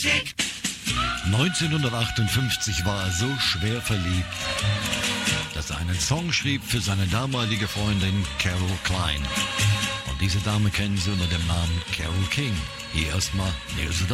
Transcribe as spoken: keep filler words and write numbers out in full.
neunzehnhundertachtundfünfzig war er so schwer verliebt, dass er einen Song schrieb für seine damalige Freundin Carole Klein. Und diese Dame kennen Sie unter dem Namen Carole King. Hier erstmal News of the